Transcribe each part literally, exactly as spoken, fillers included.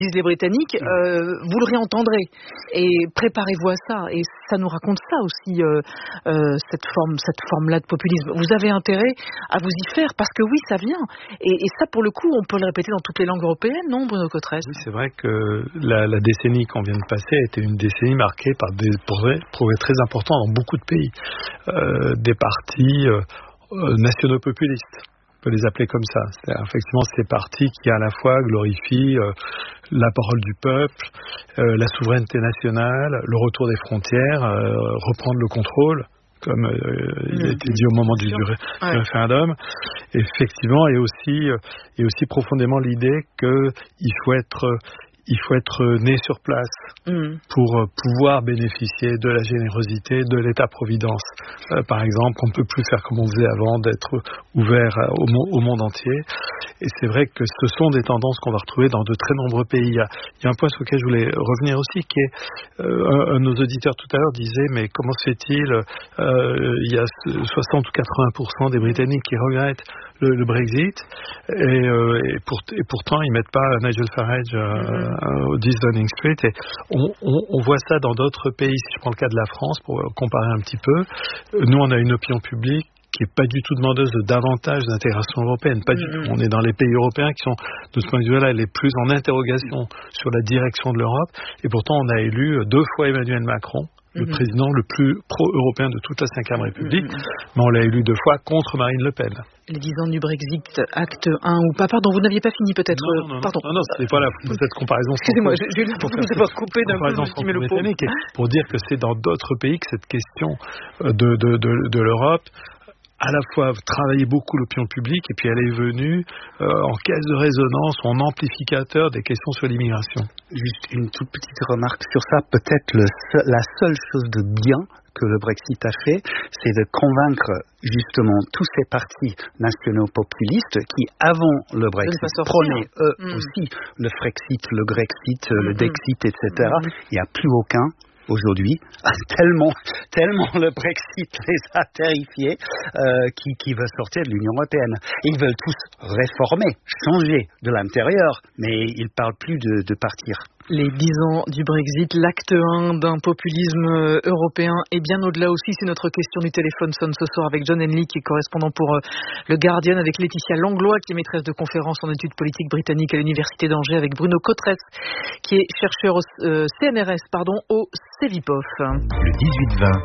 disent les Britanniques, euh, vous le réentendrez. Et préparez-vous à ça. Et ça nous raconte ça aussi, euh, euh, cette forme, cette forme-là de populisme. Vous avez intérêt à vous y faire parce que oui, ça vient. Et, et ça, pour le coup, on peut le répéter dans toutes les langues européennes, non, Bruno Cotresse? Oui, c'est vrai que la, la décennie qu'on vient de passer a été une décennie marquée par des progrès, progrès très importants dans beaucoup de pays. Euh, des partis euh, nationaux populistes. On peut les appeler comme ça. C'est effectivement ces partis qui à la fois glorifient euh, la parole du peuple, euh, la souveraineté nationale, le retour des frontières, euh, reprendre le contrôle, comme euh, mmh. il a été dit au moment du, du, du ouais. référendum. Effectivement, et aussi, euh, et aussi profondément l'idée qu'il faut être il faut être né sur place mmh. pour euh, pouvoir bénéficier de la générosité de l'État-providence. Euh, par exemple, on ne peut plus faire comme on faisait avant, d'être ouvert au, au monde entier. Et c'est vrai que ce sont des tendances qu'on va retrouver dans de très nombreux pays. Il y a, il y a un point sur lequel je voulais revenir aussi, qui est, euh, un, un de nos auditeurs tout à l'heure disait, mais comment se fait-il, euh, il y a soixante ou quatre-vingts pour cent des Britanniques qui regrettent le, le Brexit, et, euh, et, pour, et pourtant ils mettent pas Nigel Farage euh, mm-hmm. au dix Downing Street. Et on, on, on voit ça dans d'autres pays. Si je prends le cas de la France, pour comparer un petit peu, nous on a une opinion publique qui n'est pas du tout demandeuse de davantage d'intégration européenne, pas mmh. du tout. On est dans les pays européens qui sont, de ce point de vue-là, les plus en interrogation sur la direction de l'Europe. Et pourtant, on a élu deux fois Emmanuel Macron, le mmh. président le plus pro-européen de toute la cinquième République, mmh. mais on l'a élu deux fois contre Marine Le Pen. Les dix ans du Brexit, acte un ou pas. Pardon, vous n'aviez pas fini peut-être. Non, non, Pardon. non, non c'est pas la, cette comparaison. Excusez-moi, j'ai eu l'impression que vous n'avez pas coupé d'un coup, je le pot. Pour dire que c'est dans d'autres pays que cette question de, de, de, de l'Europe à la fois travailler beaucoup l'opinion publique et puis elle est venue euh, en caisse de résonance ou en amplificateur des questions sur l'immigration. Juste une toute petite remarque sur ça. Peut-être le seul, la seule chose de bien que le Brexit a fait, c'est de convaincre justement tous ces partis nationaux populistes qui, avant le Brexit, prenaient eux mmh. aussi le Frexit, le Grexit, mmh. le Dexit, et cetera. Mmh. Il n'y a plus aucun aujourd'hui, tellement, tellement le Brexit les a terrifiés, euh, qui, qui veulent sortir de l'Union européenne. Ils veulent tous réformer, changer de l'intérieur, mais ils ne parlent plus de, de partir. Les dix ans du Brexit, l'acte un d'un populisme européen et bien au-delà aussi, c'est notre question du téléphone sonne ce soir avec John Henley qui est correspondant pour le Guardian, avec Laetitia Langlois qui est maîtresse de conférences en études politiques britanniques à l'Université d'Angers, avec Bruno Cotresse qui est chercheur au euh, C N R S pardon, au Cevipof. Le dix-huit vingt,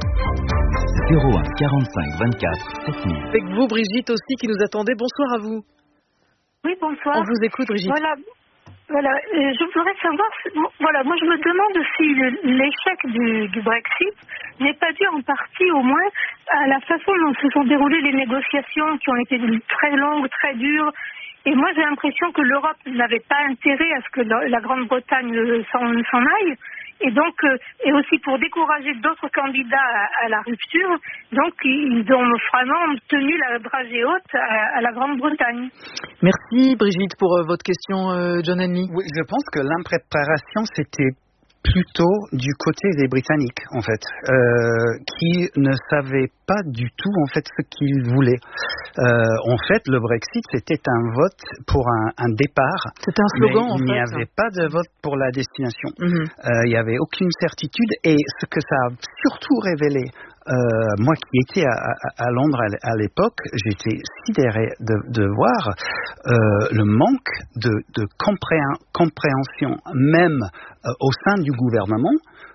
zéro un quarante-cinq vingt-quatre sept mille. Avec vous Brigitte aussi qui nous attendait, bonsoir à vous. Oui, bonsoir. On vous écoute Brigitte. Voilà. Voilà, euh, je voudrais savoir, voilà, moi je me demande si l'échec du, du Brexit n'est pas dû en partie au moins à la façon dont se sont déroulées les négociations qui ont été très longues, très dures. Et moi j'ai l'impression que l'Europe n'avait pas intérêt à ce que la, la Grande-Bretagne s'en, s'en aille. Et donc, euh, et aussi pour décourager d'autres candidats à, à la rupture, donc ils ont vraiment tenu la dragée haute à, à la Grande-Bretagne. Merci Brigitte pour euh, votre question, euh, John Henley. Oui, je pense que l'impréparation c'était plutôt du côté des Britanniques, en fait, euh, qui ne savaient pas du tout, en fait, ce qu'ils voulaient. Euh, en fait, le Brexit, c'était un vote pour un, un départ. C'était un slogan, en fait. Il n'y avait pas de vote pour la destination. Mm-hmm. Euh, il n'y avait aucune certitude. Et ce que ça a surtout révélé, Euh, moi qui étais à, à, à Londres à l'époque, j'étais sidéré de, de voir euh, le manque de, de compréhen- compréhension même euh, au sein du gouvernement,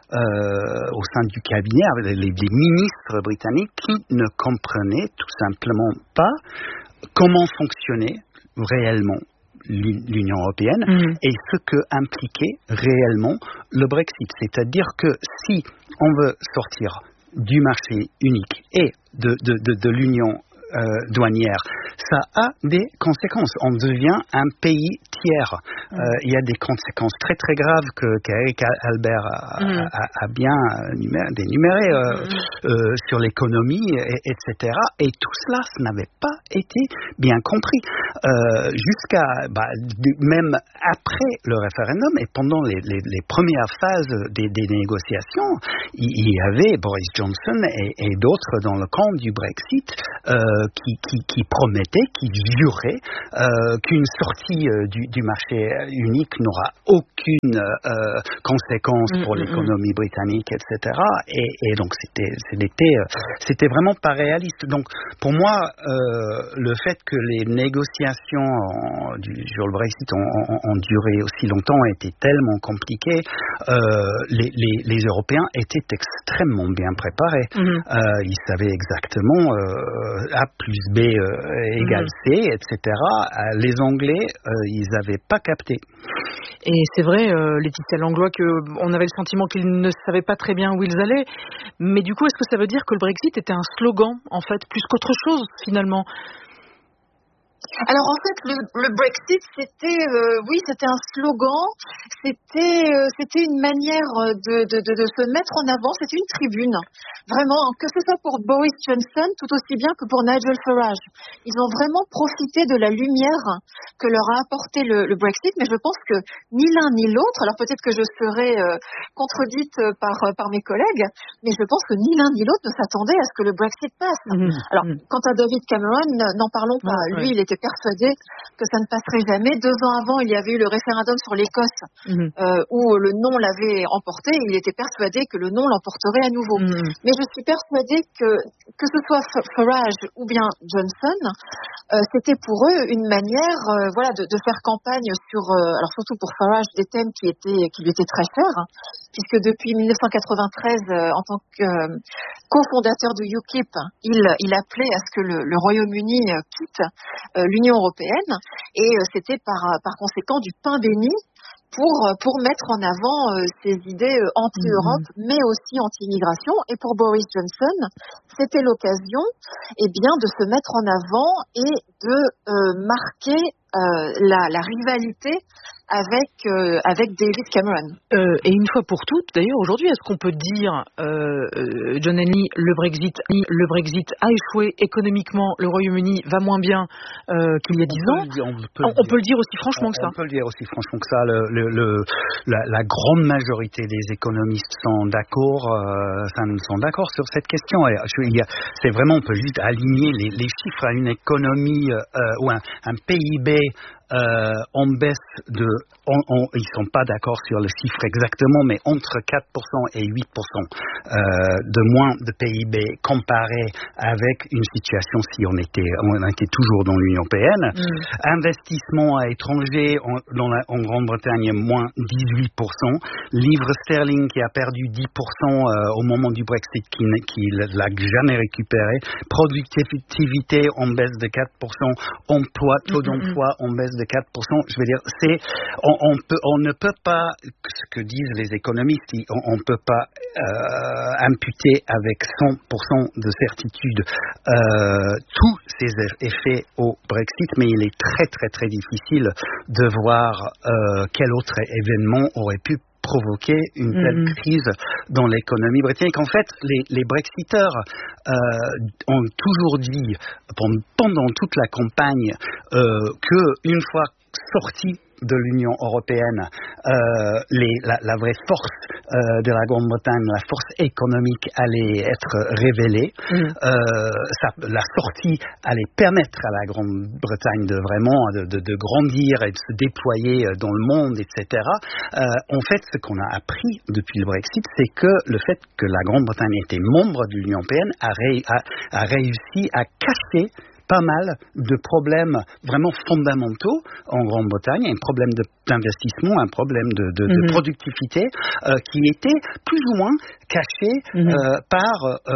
euh, au sein du cabinet, avec les, les ministres britanniques qui ne comprenaient tout simplement pas comment fonctionnait réellement l'Union européenne mmh. et ce que impliquait réellement le Brexit. C'est-à-dire que si on veut sortir du marché unique et de, de, de, de l'union euh, douanière, ça a des conséquences. On devient un pays tiers. Euh, il y a des conséquences très très graves que, qu'Eric Albert a, mmh. a, a bien dénumérées euh, mmh. euh, sur l'économie, et, etc. Et tout cela, ça n'avait pas été bien compris. Euh, jusqu'à, bah, même après le référendum et pendant les, les, les premières phases des, des négociations, il, il y avait Boris Johnson et, et d'autres dans le camp du Brexit euh, euh, qui, qui, qui promettait, qui jurait euh, qu'une sortie euh, du, du marché unique n'aura aucune euh, conséquence pour mmh, l'économie mmh. britannique, et cetera. Et, et donc c'était, c'était, c'était vraiment pas réaliste. Donc pour moi, euh, le fait que les négociations en, du, sur le Brexit ont, ont, ont duré aussi longtemps était tellement compliqué. Euh, les, les, les Européens étaient extrêmement bien préparés. Mmh. Euh, ils savaient exactement euh, A plus B euh, égale mmh. C, et cetera. Les Anglais, euh, ils n'avaient pas capté. Et c'est vrai, euh, Laetitia Langlois, qu'on avait le sentiment qu'ils ne savaient pas très bien où ils allaient. Mais du coup, est-ce que ça veut dire que le Brexit était un slogan, en fait, plus qu'autre chose, finalement ? Alors en fait, le, le Brexit, c'était, euh, oui, c'était un slogan, c'était, euh, c'était une manière de, de, de, de se mettre en avant, c'était une tribune, vraiment, que ce soit pour Boris Johnson, tout aussi bien que pour Nigel Farage. Ils ont vraiment profité de la lumière que leur a apporté le, le Brexit, mais je pense que ni l'un ni l'autre, alors peut-être que je serai euh, contredite par, par mes collègues, mais je pense que ni l'un ni l'autre ne s'attendait à ce que le Brexit passe. Mmh, alors, mmh. quant à David Cameron, n'en parlons pas. Ouais, Lui, ouais. il était persuadé que ça ne passerait jamais. Deux ans avant, il y avait eu le référendum sur l'Écosse, mmh. euh, où le non l'avait emporté. Il était persuadé que le non l'emporterait à nouveau. Mmh. Mais je suis persuadée que, que ce soit Farage ou bien Johnson, euh, c'était pour eux une manière, euh, voilà, de, de faire campagne sur, euh, alors surtout pour Farage, des thèmes qui étaient, qui lui étaient très chers, hein, puisque depuis dix-neuf cent quatre-vingt-treize, euh, en tant que euh, cofondateur de U K I P, il, il appelait à ce que le, le Royaume-Uni quitte euh, l'Union européenne, et euh, c'était par, par conséquent du pain béni pour, pour mettre en avant euh, ses idées euh, anti-Europe, mmh. mais aussi anti-immigration. Et pour Boris Johnson, c'était l'occasion eh bien, de se mettre en avant et de euh, marquer euh, la, la rivalité avec, euh, avec David Cameron. Euh, et une fois pour toutes, d'ailleurs, aujourd'hui, est-ce qu'on peut dire, euh, John Henley, le Brexit, le Brexit a échoué économiquement, le Royaume-Uni va moins bien euh, qu'il y a dix ans. Dire, on, peut, on, on peut le dire aussi franchement on, que ça. On peut le dire aussi franchement que ça. Le, le, le, la, la grande majorité des économistes sont d'accord, euh, sont d'accord sur cette question. Et, il y a, c'est vraiment, on peut juste aligner les, les chiffres à une économie euh, ou un, un P I B. Euh, en baisse de, on, on, ils sont pas d'accord sur le chiffre exactement, mais entre quatre pour cent et huit pour cent euh, de moins de P I B comparé avec une situation si on était, on était toujours dans l'Union européenne. Mm. Investissement à l'étranger en, dans la, en Grande-Bretagne moins dix-huit pour cent. Livre sterling qui a perdu dix pour cent euh, au moment du Brexit, qui, qui l'a jamais récupéré. Productivité en baisse de quatre pour cent. Emploi, taux mm-hmm. d'emploi en baisse de de quatre pour cent, je veux dire, c'est, on, on, peut, on ne peut pas, ce que disent les économistes, on ne peut pas euh, imputer avec cent pour cent de certitude euh, tous ces effets au Brexit, mais il est très très très difficile de voir euh, quel autre événement aurait pu provoquer une telle mmh. crise dans l'économie britannique. En fait, les, les Brexiteurs euh, ont toujours dit pendant toute la campagne euh, qu'une fois sortis de l'Union européenne, euh, les, la, la vraie force euh, de la Grande-Bretagne, la force économique allait être révélée. Mmh. Euh, ça, la sortie allait permettre à la Grande-Bretagne de vraiment de, de, de grandir et de se déployer dans le monde, et cetera. Euh, en fait, ce qu'on a appris depuis le Brexit, c'est que le fait que la Grande-Bretagne était membre de l'Union européenne a, ré, a, a réussi à cacher pas mal de problèmes vraiment fondamentaux en Grande-Bretagne, un problème de, d'investissement, un problème de, de, mm-hmm. de productivité euh, qui était plus ou moins caché mm-hmm. euh, par euh,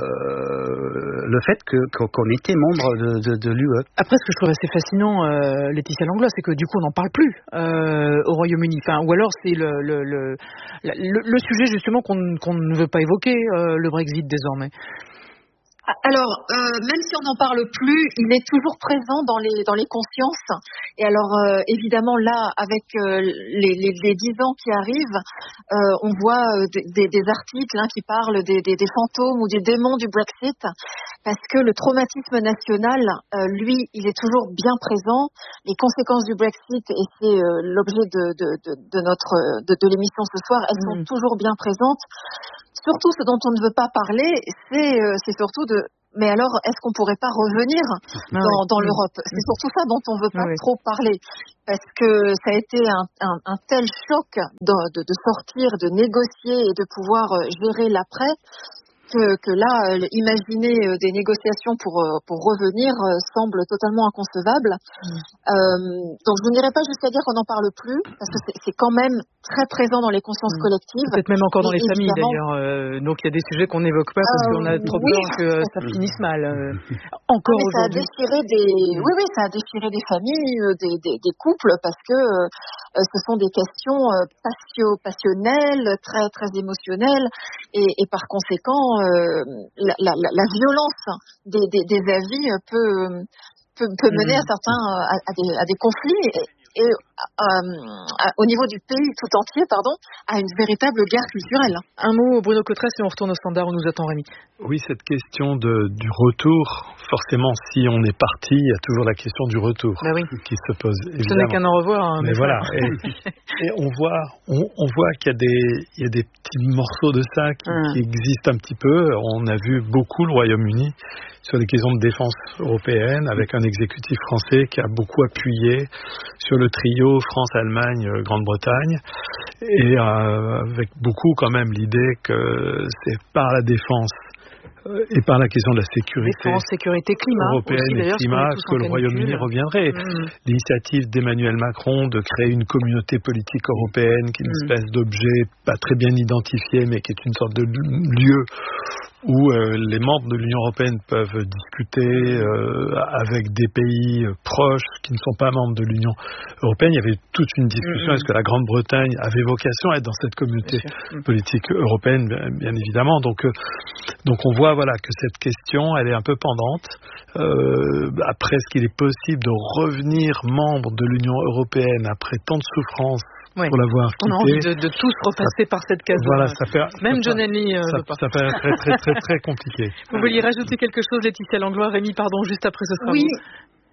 le fait que, qu'on était membre de, de, de l'U E. Après, ce que je trouve assez fascinant, euh, Laetitia Langlois, c'est que du coup, on n'en parle plus euh, au Royaume-Uni. Enfin, ou alors, c'est le, le, le, le, le sujet justement qu'on, qu'on ne veut pas évoquer, euh, le Brexit désormais. Alors, euh, même si on n'en parle plus, il est toujours présent dans les dans les consciences. Et alors, euh, évidemment, là, avec euh, les, les, les dix ans qui arrivent, euh, on voit euh, des, des articles hein, qui parlent des, des, des fantômes ou des démons du Brexit, parce que le traumatisme national, euh, lui, il est toujours bien présent. Les conséquences du Brexit, et c'est euh, l'objet de, de, de, de notre de, de l'émission ce soir, elles mmh. sont toujours bien présentes. Surtout, ce dont on ne veut pas parler, c'est, euh, c'est surtout de mais alors, est-ce qu'on pourrait pas revenir ah dans, oui. dans l'Europe? C'est surtout ça dont on veut pas oui. trop parler. Parce que ça a été un, un, un tel choc de, de, de sortir, de négocier et de pouvoir gérer l'après, que, que là, euh, imaginer euh, des négociations pour, euh, pour revenir euh, semble totalement inconcevable. Mmh. Euh, donc je n'irai pas jusqu'à dire qu'on n'en parle plus, parce que c'est, c'est quand même très présent dans les consciences mmh. collectives. Peut-être même encore dans les familles d'ailleurs. Euh, donc il y a des sujets qu'on n'évoque pas parce euh, qu'on a trop oui. peur que ça finisse mal. Euh, encore ah, mais ça a aujourd'hui. déchiré des, oui, oui, ça a déchiré des familles, des, des, des couples, parce que euh, ce sont des questions euh, passio, passionnelles, très, très émotionnelles, et, et par conséquent, Euh, la, la, la violence des, des, des avis peut, peut, peut mener mmh. à certains à, à, des, à des conflits et, et euh, au niveau du pays tout entier, pardon, à une véritable guerre culturelle. Un mot, Bruno Cotresse, et on retourne au standard où nous attend Rémi. Oui, cette question de, du retour, forcément, si on est parti, il y a toujours la question du retour bah oui. qui se pose. Évidemment. Ce n'est qu'un au revoir. Hein, mais, mais voilà, et, et on voit, on, on voit qu'il y a des, il y a des petits morceaux de ça qui, hum. qui existent un petit peu. On a vu beaucoup le Royaume-Uni sur les questions de défense européenne, avec un exécutif français qui a beaucoup appuyé sur le trio France-Allemagne, Grande-Bretagne, et euh, avec beaucoup quand même l'idée que c'est par la défense et par la question de la sécurité, défense, sécurité climat, européenne aussi, et climat, que le Royaume-Uni reviendrait. Mmh. L'initiative d'Emmanuel Macron de créer une communauté politique européenne, qui est une mmh. espèce d'objet pas très bien identifié, mais qui est une sorte de lieu où euh, les membres de l'Union européenne peuvent discuter euh, avec des pays euh, proches qui ne sont pas membres de l'Union européenne. Il y avait toute une discussion, mmh. est-ce que la Grande-Bretagne avait vocation à être dans cette communauté mmh. politique européenne, bien, bien évidemment. Donc, euh, donc on voit voilà, que cette question, elle est un peu pendante. Euh, après, est-ce qu'il est possible de revenir membre de l'Union européenne après tant de souffrances oui. pour l'avoir quitté? On a envie de, de tous repasser ça, par cette case. Voilà, ça fait, même ça, John Henley euh, ça, veut pas. Ça paraît très, très, très, très compliqué. Vous vouliez rajouter quelque chose, Laetitia Langlois? Rémi, pardon, juste après ce sera oui. vous.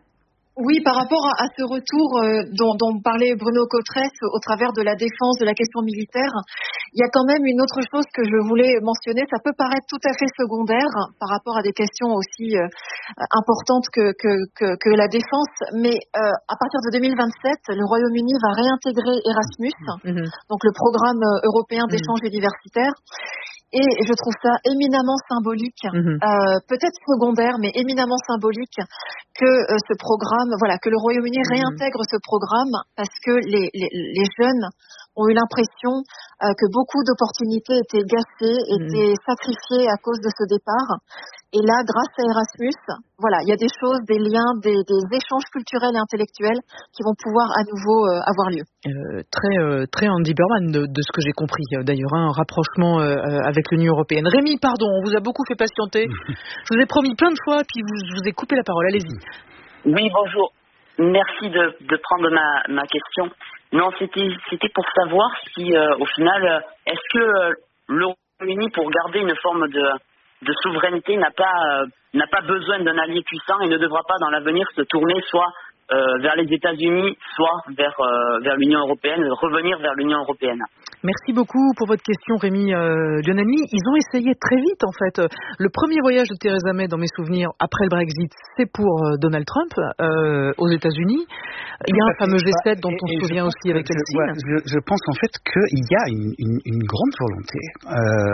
Oui, par rapport à, à ce retour euh, dont, dont parlait Bruno Cotresse au travers de la défense, de la question militaire, il y a quand même une autre chose que je voulais mentionner. Ça peut paraître tout à fait secondaire par rapport à des questions aussi euh, importantes que, que, que, que la défense, mais euh, à partir de deux mille vingt-sept, le Royaume-Uni va réintégrer Erasmus, mmh. donc le programme européen d'échange mmh. universitaire. Et je trouve ça éminemment symbolique, mmh. euh, peut-être secondaire, mais éminemment symbolique que euh, ce programme, voilà, que le Royaume-Uni mmh. réintègre ce programme parce que les, les, les jeunes ont eu l'impression euh, que beaucoup d'opportunités étaient gâchées, étaient mmh. sacrifiées à cause de ce départ. Et là, grâce à Erasmus, voilà, il y a des choses, des liens, des, des échanges culturels et intellectuels qui vont pouvoir à nouveau euh, avoir lieu. Euh, très, euh, très Andy Berman de, de ce que j'ai compris. D'ailleurs, hein, un rapprochement euh, avec l'Union européenne. Rémi, pardon, on vous a beaucoup fait patienter. Je vous ai promis plein de fois, puis vous, je vous ai coupé la parole. Allez-y. Oui, bonjour. Merci de, de prendre ma, ma question. Non, c'était, c'était pour savoir si, euh, au final, euh, est-ce que euh, le Royaume-Uni, pour garder une forme de de souveraineté, n'a pas euh, n'a pas besoin d'un allié puissant et ne devra pas dans l'avenir se tourner soit euh, vers les États-Unis, soit vers euh, vers l'Union européenne, revenir vers l'Union européenne. Merci beaucoup pour votre question, Rémi euh, Lionelli. Ils ont essayé très vite, en fait. Le premier voyage de Theresa May, dans mes souvenirs, après le Brexit, c'est pour euh, Donald Trump euh, aux États-Unis. Il y a un fameux G sept dont on se souvient aussi avec Helsinki. Ouais, je, je pense en fait qu'il y a une, une, une grande volonté euh,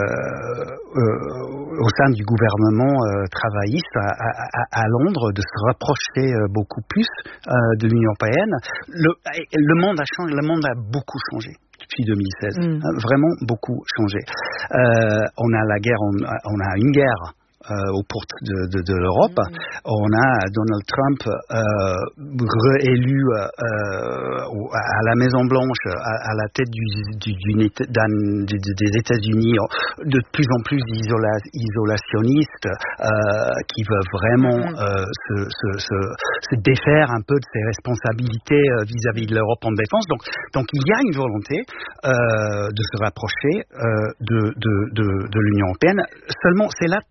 euh, au sein du gouvernement euh, travailliste à, à, à Londres de se rapprocher euh, beaucoup plus euh, de l'Union européenne. Le, le monde a changé, le monde a beaucoup changé depuis deux mille seize, mmh. vraiment beaucoup changé. Euh, on a la guerre, on a, on a une guerre euh, aux portes de, de, de l'Europe. Mmh. On a Donald Trump euh, réélu euh, à la Maison Blanche, à, à la tête du, du, du, d'un, des États-Unis, de plus en plus isola, isolationnistes, euh, qui veulent vraiment mmh. euh, se, se, se, se défaire un peu de ses responsabilités euh, vis-à-vis de l'Europe en défense. Donc, donc il y a une volonté euh, de se rapprocher euh, de, de, de, de l'Union européenne. Seulement, c'est là tout le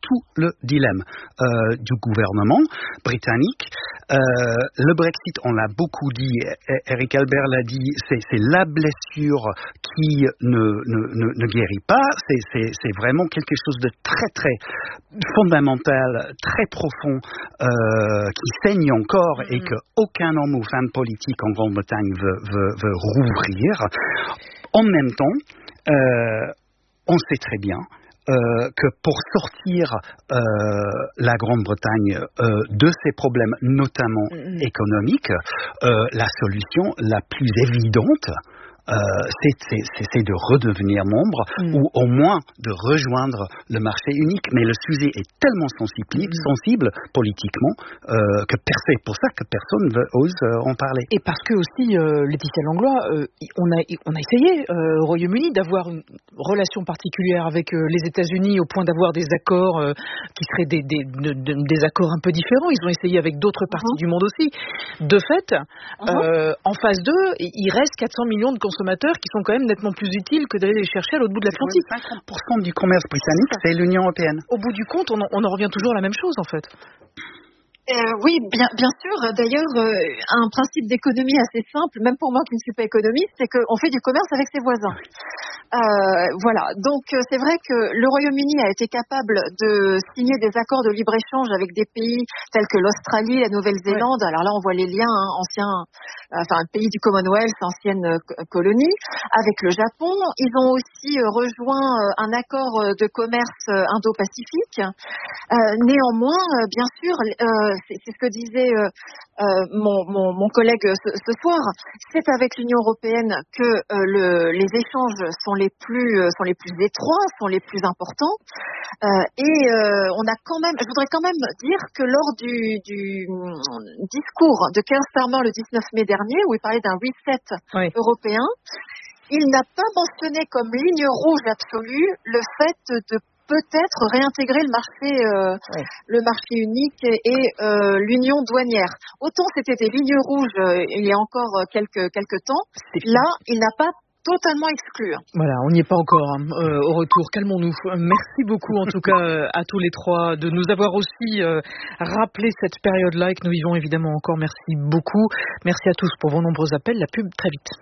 le dilemme euh, du gouvernement britannique. Euh, le Brexit, on l'a beaucoup dit, Eric Albert l'a dit, c'est, c'est la blessure qui ne, ne, ne, ne guérit pas. C'est, c'est, c'est vraiment quelque chose de très très fondamental, très profond, euh, qui saigne encore mm-hmm. et qu'aucun homme ou femme politique en Grande-Bretagne veut, veut, veut rouvrir. En même temps, euh, on sait très bien Euh, que pour sortir euh, la Grande-Bretagne euh, de ses problèmes, notamment mmh. économiques, euh, la solution la plus évidente, euh, c'est, c'est, c'est de redevenir membre mmh. ou au moins de rejoindre le marché unique. Mais le sujet est tellement sensible, mmh. sensible politiquement euh, que c'est pour ça que personne veut, ose euh, en parler. Et parce que aussi, euh, Laetitia Langlois, euh, on, a, on a essayé euh, au Royaume-Uni d'avoir une relation particulière avec euh, les États-Unis au point d'avoir des accords euh, qui seraient des, des, de, de, des accords un peu différents. Ils ont essayé avec d'autres parties mmh. du monde aussi. De fait, mmh. euh, en phase deux, il reste quatre cents millions de consommateurs qui sont quand même nettement plus utiles que d'aller les chercher à l'autre bout de l'Atlantique. cinquante pour cent du commerce britannique, c'est l'Union européenne. Au bout du compte, on en, on en revient toujours à la même chose, en fait. Euh, oui, bien, bien sûr. D'ailleurs, euh, un principe d'économie assez simple, même pour moi qui ne suis pas économiste, c'est qu'on fait du commerce avec ses voisins. Euh, voilà. Donc, euh, c'est vrai que le Royaume-Uni a été capable de signer des accords de libre-échange avec des pays tels que l'Australie, la Nouvelle-Zélande. Ouais. Alors là, on voit les liens, hein, anciens, euh, enfin, pays du Commonwealth, ancienne euh, colonie, avec le Japon. Ils ont aussi euh, rejoint euh, un accord de commerce euh, indo-pacifique. Euh, néanmoins, euh, bien sûr, euh, C'est, c'est ce que disait euh, euh, mon, mon, mon collègue ce, ce soir. C'est avec l'Union européenne que euh, le, les échanges sont les plus euh, sont les plus étroits, sont les plus importants. Euh, et euh, on a quand même, je voudrais quand même dire que lors du, du discours de Keir Starmer le dix-neuf mai dernier, où il parlait d'un reset oui. européen, il n'a pas mentionné comme ligne rouge absolue le fait de peut-être réintégrer le marché, euh, ouais. le marché unique et, et euh, l'union douanière. Autant c'était des lignes rouges euh, il y a encore quelques quelques temps. Là, il n'a pas totalement exclu. Voilà, on n'y est pas encore hein, euh, au retour. Calmons-nous. Merci beaucoup en tout cas euh, à tous les trois de nous avoir aussi euh, rappelé cette période-là et que nous vivons évidemment encore. Merci beaucoup. Merci à tous pour vos nombreux appels. La pub très vite.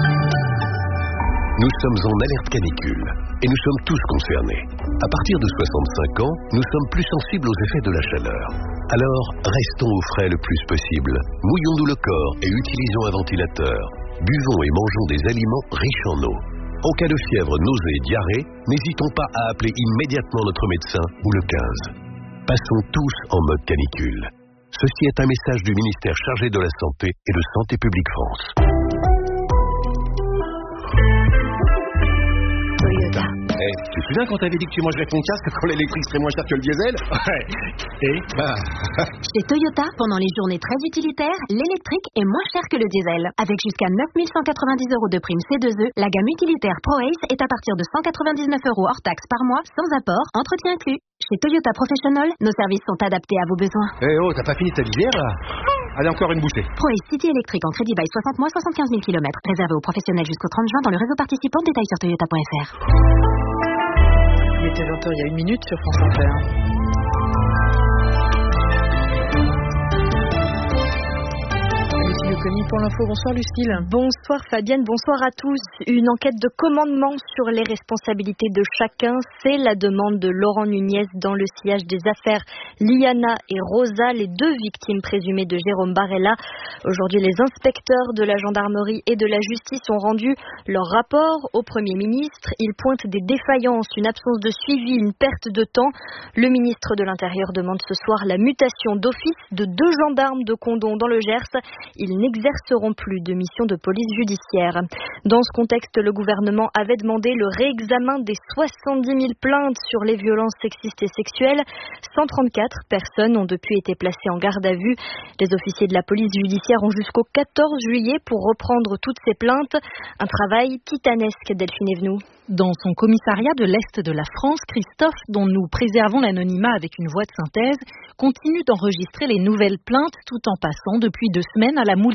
Nous sommes en alerte canicule et nous sommes tous concernés. À partir de soixante-cinq ans, nous sommes plus sensibles aux effets de la chaleur. Alors, restons au frais le plus possible. Mouillons-nous le corps et utilisons un ventilateur. Buvons et mangeons des aliments riches en eau. En cas de fièvre, nausée, diarrhée, n'hésitons pas à appeler immédiatement notre médecin ou le quinze. Passons tous en mode canicule. Ceci est un message du ministère chargé de la Santé et de Santé publique France. Hey, tu te souviens quand t'avais dit que tu mangerais ton casque quand l'électrique serait moins cher que le diesel? Ouais. Et bah... Chez Toyota, pendant les journées très utilitaires, l'électrique est moins cher que le diesel. Avec jusqu'à neuf mille cent quatre-vingt-dix euros de prime C deux E, la gamme utilitaire ProAce est à partir de cent quatre-vingt-dix-neuf euros hors taxe par mois, sans apport, entretien inclus. Chez Toyota Professional, nos services sont adaptés à vos besoins. Eh oh, t'as pas fini ta visière là? Allez, encore une bouchée. ProAce City électrique en crédit by soixante mois, soixante-quinze mille kilomètres. Réservé aux professionnels jusqu'au trente juin dans le réseau participant. Détails sur toyota point f r. Il était vingt heures il y a une minute sur France Inter. Pour l'info. Bonsoir Lucille. Bonsoir Fabienne, bonsoir à tous. Une enquête de commandement sur les responsabilités de chacun, c'est la demande de Laurent Nunez dans le sillage des affaires Liana et Rosa, les deux victimes présumées de Jérôme Barella. Aujourd'hui, les inspecteurs de la gendarmerie et de la justice ont rendu leur rapport au Premier ministre. Ils pointent des défaillances, une absence de suivi, une perte de temps. Le ministre de l'Intérieur demande ce soir la mutation d'office de deux gendarmes de Condom dans le Gers. Ils n'exerceront plus de mission de police judiciaire. Dans ce contexte, le gouvernement avait demandé le réexamen des soixante-dix mille plaintes sur les violences sexistes et sexuelles. cent trente-quatre personnes ont depuis été placées en garde à vue. Les officiers de la police judiciaire ont jusqu'au quatorze juillet pour reprendre toutes ces plaintes. Un travail titanesque, Delphine Evenou. Dans son commissariat de l'Est de la France, Christophe, dont nous préservons l'anonymat avec une voix de synthèse, continue d'enregistrer les nouvelles plaintes tout en passant depuis deux semaines à la Moulière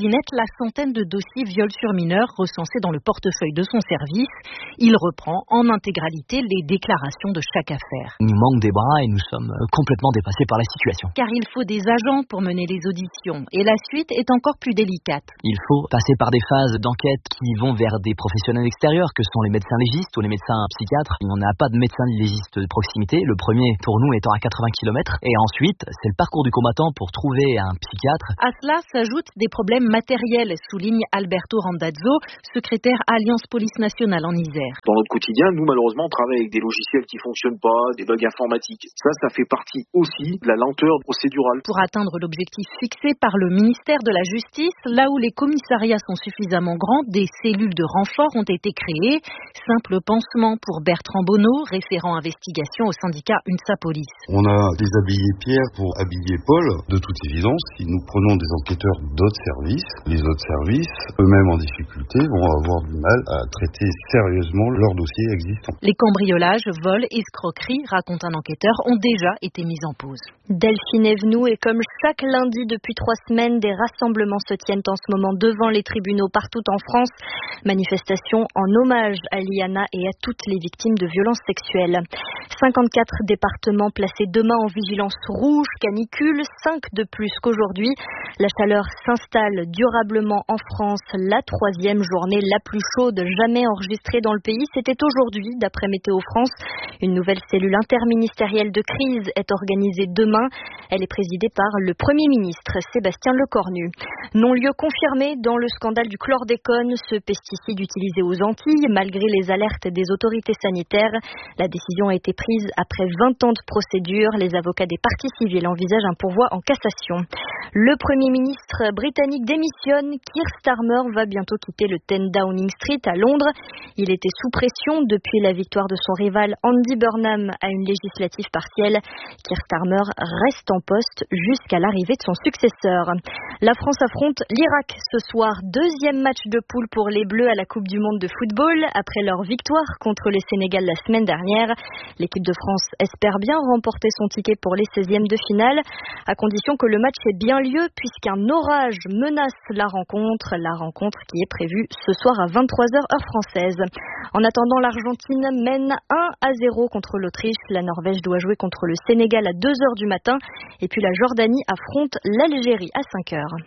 devinette, la centaine de dossiers viol sur mineurs recensés dans le portefeuille de son service. Il reprend en intégralité les déclarations de chaque affaire. Il nous manque des bras et nous sommes complètement dépassés par la situation. Car il faut des agents pour mener les auditions et la suite est encore plus délicate. Il faut passer par des phases d'enquête qui vont vers des professionnels extérieurs que sont les médecins légistes ou les médecins psychiatres. On n'a pas de médecin légiste de proximité, le premier pour nous étant à quatre-vingts kilomètres et ensuite c'est le parcours du combattant pour trouver un psychiatre. À cela s'ajoutent des problèmes matériels, souligne Alberto Randazzo, secrétaire Alliance Police Nationale en Isère. Dans notre quotidien, nous malheureusement on travaille avec des logiciels qui fonctionnent pas, des bugs informatiques. Ça, ça fait partie aussi de la lenteur procédurale. Pour atteindre l'objectif fixé par le ministère de la Justice, là où les commissariats sont suffisamment grands, des cellules de renfort ont été créées. Simple pansement pour Bertrand Bonneau, référent investigation au syndicat UNSA Police. On a déshabillé Pierre pour habiller Paul. De toute évidence, si nous prenons des enquêteurs d'autres services, les autres services, eux-mêmes en difficulté, vont avoir du mal à traiter sérieusement leurs dossiers existants. Les cambriolages, vols, escroqueries, raconte un enquêteur, ont déjà été mis en pause. Delphine Evenou, et comme chaque lundi depuis trois semaines, des rassemblements se tiennent en ce moment devant les tribunaux partout en France. Manifestation en hommage à Liana et à toutes les victimes de violences sexuelles. cinquante-quatre départements placés demain en vigilance rouge, canicule, cinq de plus qu'aujourd'hui. La chaleur s'installe durablement en France. La troisième journée la plus chaude jamais enregistrée dans le pays, c'était aujourd'hui, d'après Météo France. Une nouvelle cellule interministérielle de crise est organisée demain. Elle est présidée par le Premier ministre, Sébastien Lecornu. Non-lieu confirmé dans le scandale du chlordécone, ce pesticide utilisé aux Antilles, malgré les alertes des autorités sanitaires. La décision a été prise après vingt ans de procédure. Les avocats des parties civiles envisagent un pourvoi en cassation. Le Premier ministre britannique démissionne. Keir Starmer va bientôt quitter le dix Downing Street à Londres. Il était sous pression depuis la victoire de son rival Andy Burnham à une législative partielle. Keir Starmer reste en poste jusqu'à l'arrivée de son successeur. La France affronte l'Irak ce soir. Deuxième match de poule pour les Bleus à la Coupe du Monde de football. Après leur victoire contre le Sénégal la semaine dernière, l'équipe de France espère bien remporter son ticket pour les seizièmes de finale, à condition que le match ait bien lieu, puisqu'un orage menace la rencontre. La rencontre qui est prévue ce soir à vingt-trois heures heure française. En attendant, l'Argentine mène un à zéro contre l'Autriche. La Norvège doit jouer contre le Sénégal à deux heures du matin. Et puis la Jordanie affronte l'Algérie à cinq heures.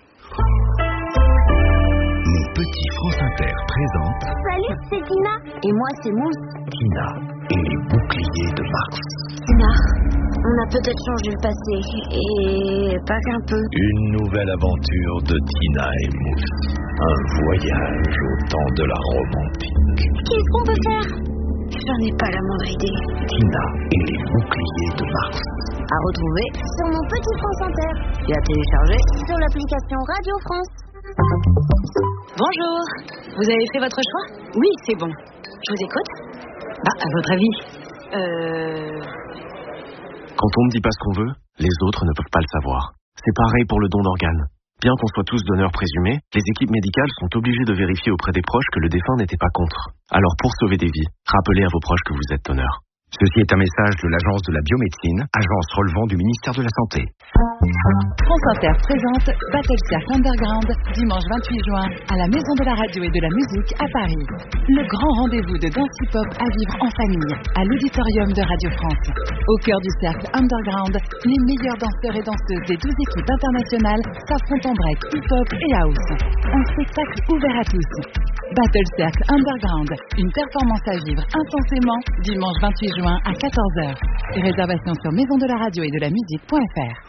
Mon petit France Inter présente. Salut, c'est Tina. Et moi, c'est Mousse. Tina et les boucliers de Mars. Tina, on a peut-être changé le passé. Et pas qu'un peu. Une nouvelle aventure de Tina et Mousse. Un voyage au temps de la romantique. Qu'est-ce qu'on peut faire? J'en ai pas la moindre idée. Tina et les boucliers de Mars. À retrouver sur mon petit France Inter. Et à télécharger sur l'application Radio France. Bonjour, vous avez fait votre choix? Oui, c'est bon. Je vous écoute. Ah, à votre avis Euh... Quand on ne dit pas ce qu'on veut, les autres ne peuvent pas le savoir. C'est pareil pour le don d'organes. Bien qu'on soit tous donneurs présumés, les équipes médicales sont obligées de vérifier auprès des proches que le défunt n'était pas contre. Alors pour sauver des vies, rappelez à vos proches que vous êtes donneur. Ceci est un message de l'Agence de la biomédecine, agence relevant du ministère de la Santé. France Inter présente Battle Cirque Underground, dimanche vingt-huit juin, à la Maison de la Radio et de la Musique à Paris. Le grand rendez-vous de danse hip-hop à vivre en famille, à l'auditorium de Radio France. Au cœur du cercle Underground, les meilleurs danseurs et danseuses des douze équipes internationales s'affrontent en break, hip-hop et house. Un spectacle ouvert à tous. Battle Cirque Underground, une performance à vivre intensément, dimanche vingt-huit juin à quatorze heures. Réservation sur maison de la radio et de la musique point f r.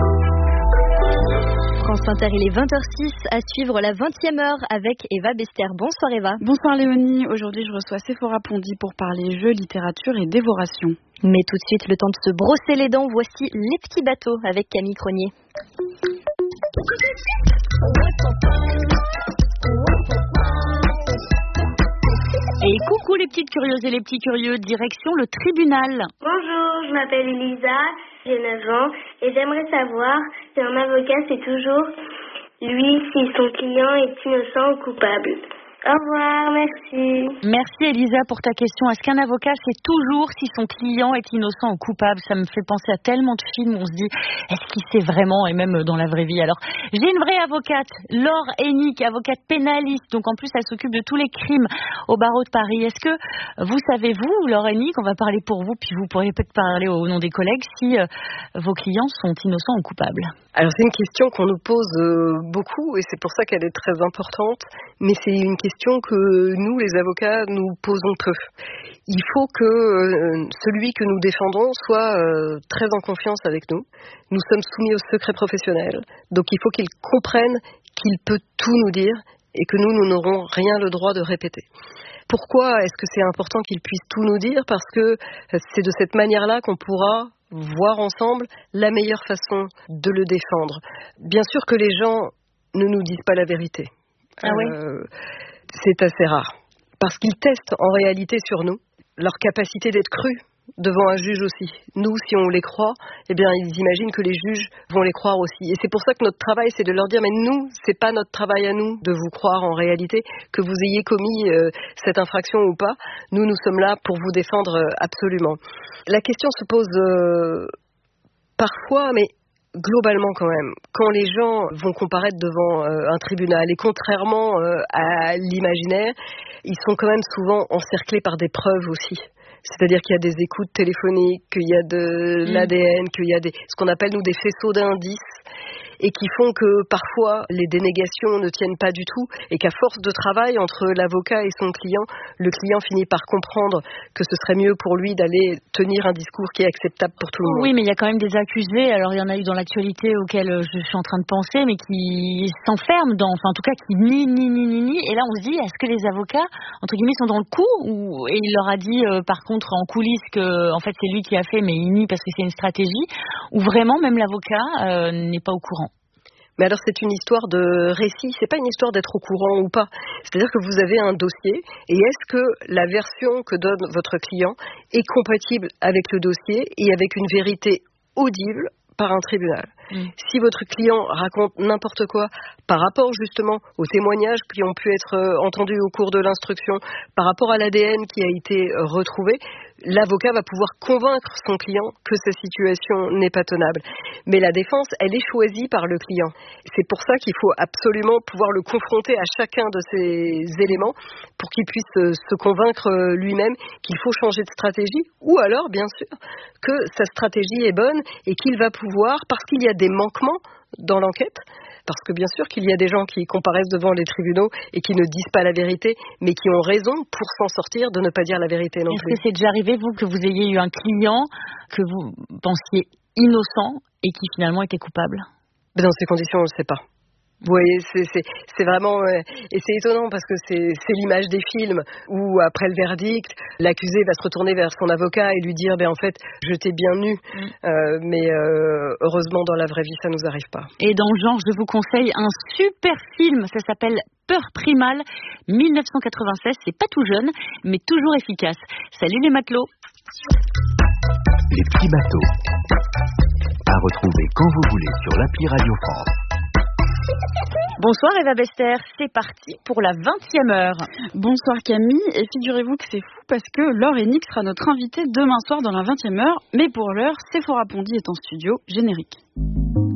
France Inter, il est vingt heures six, à suivre la vingtième heure avec Eva Bester. Bonsoir Eva. Bonsoir Léonie, aujourd'hui je reçois Sephora Pondy pour parler jeux, littérature et dévoration. Mais tout de suite, le temps de se brosser les dents, voici Les Petits Bateaux avec Camille Cronier. Et coucou les petites curieuses et les petits curieux, direction le tribunal. Bonjour, je m'appelle Elisa, j'ai neuf ans et j'aimerais savoir si un avocat sait toujours, lui, si son client est innocent ou coupable. Au revoir, merci. Merci Elisa pour ta question. Est-ce qu'un avocat sait toujours si son client est innocent ou coupable? Ça me fait penser à tellement de films où on se dit, est-ce qu'il sait vraiment, et même dans la vraie vie? Alors, j'ai une vraie avocate, Laure Hennick, avocate pénaliste, donc en plus elle s'occupe de tous les crimes au barreau de Paris. Est-ce que vous savez, vous, Laure Hennick, on va parler pour vous, puis vous pourriez peut-être parler au nom des collègues, si euh, vos clients sont innocents ou coupables? Alors c'est une question qu'on nous pose euh, beaucoup, et c'est pour ça qu'elle est très importante, mais c'est une question que nous, les avocats, nous posons peu. Il faut que euh, celui que nous défendons soit euh, très en confiance avec nous. Nous sommes soumis au secret professionnel, donc il faut qu'il comprenne qu'il peut tout nous dire et que nous, nous n'aurons rien le droit de répéter. Pourquoi est-ce que c'est important qu'il puisse tout nous dire? Parce que c'est de cette manière-là qu'on pourra voir ensemble la meilleure façon de le défendre. Bien sûr que les gens ne nous disent pas la vérité. Ah oui. Euh, c'est assez rare. Parce qu'ils testent en réalité sur nous leur capacité d'être crus devant un juge aussi. Nous, si on les croit, eh bien, ils imaginent que les juges vont les croire aussi. Et c'est pour ça que notre travail, c'est de leur dire, mais nous, c'est pas notre travail à nous de vous croire en réalité, que vous ayez commis euh, cette infraction ou pas. Nous, nous sommes là pour vous défendre euh, absolument. La question se pose euh, parfois, mais globalement quand même, quand les gens vont comparaître devant euh, un tribunal, et contrairement euh, à l'imaginaire, ils sont quand même souvent encerclés par des preuves aussi. C'est-à-dire qu'il y a des écoutes téléphoniques, qu'il y a de mmh. l'A D N, qu'il y a des, ce qu'on appelle nous des faisceaux d'indices, et qui font que parfois les dénégations ne tiennent pas du tout, et qu'à force de travail entre l'avocat et son client, le client finit par comprendre que ce serait mieux pour lui d'aller tenir un discours qui est acceptable pour tout le monde. Oui, mais il y a quand même des accusés, alors il y en a eu dans l'actualité auxquels je suis en train de penser, mais qui s'enferment dans, enfin en tout cas qui nient, nient, nient, nient, nient, et là on se dit, est-ce que les avocats, entre guillemets, sont dans le coup, ou, et il leur a dit euh, par contre en coulisses que en fait c'est lui qui a fait, mais il nie parce que c'est une stratégie, ou vraiment même l'avocat euh, n'est pas au courant? Mais alors c'est une histoire de récit, c'est pas une histoire d'être au courant ou pas. C'est-à-dire que vous avez un dossier, et est-ce que la version que donne votre client est compatible avec le dossier et avec une vérité audible par un tribunal? Mmh. Si votre client raconte n'importe quoi par rapport justement aux témoignages qui ont pu être entendus au cours de l'instruction, par rapport à l'A D N qui a été retrouvé, l'avocat va pouvoir convaincre son client que sa situation n'est pas tenable. Mais la défense, elle est choisie par le client. C'est pour ça qu'il faut absolument pouvoir le confronter à chacun de ces éléments pour qu'il puisse se convaincre lui-même qu'il faut changer de stratégie, ou alors, bien sûr, que sa stratégie est bonne et qu'il va pouvoir, parce qu'il y a des manquements dans l'enquête, parce que bien sûr qu'il y a des gens qui comparaissent devant les tribunaux et qui ne disent pas la vérité, mais qui ont raison pour s'en sortir de ne pas dire la vérité non plus. Est-ce que c'est déjà arrivé, vous, que vous ayez eu un client que vous pensiez innocent et qui finalement était coupable? Dans ces conditions, on ne le sait pas. Vous voyez, c'est, c'est, c'est vraiment... Euh, et c'est étonnant parce que c'est, c'est l'image des films où, après le verdict, l'accusé va se retourner vers son avocat et lui dire ben, « en fait, je t'ai bien nu mmh. ». Euh, mais euh, heureusement, dans la vraie vie, ça ne nous arrive pas. Et dans le genre, je vous conseille un super film. Ça s'appelle Peur primale, dix-neuf cent quatre-vingt-seize. C'est pas tout jeune, mais toujours efficace. Salut les matelots. Les petits bateaux. À retrouver quand vous voulez sur l'appli Radio France. Bonsoir Eva Bester, c'est parti pour la vingtième heure. Bonsoir Camille, et figurez-vous que c'est fou parce que Laure Hennick sera notre invitée demain soir dans la vingtième heure, mais pour l'heure, Sephora Pondy est en studio, générique.